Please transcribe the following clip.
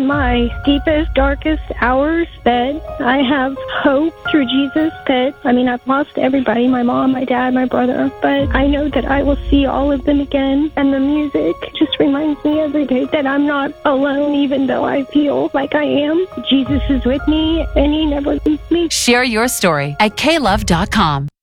my deepest, darkest hours that I have hope through Jesus. I've lost everybody, my mom, my dad, my brother, but I know that I will see all of them again. And the music just reminds me every day that I'm not alone, even though I feel like I am. Jesus is with me, and he never leaves me. Share your story at klove.com.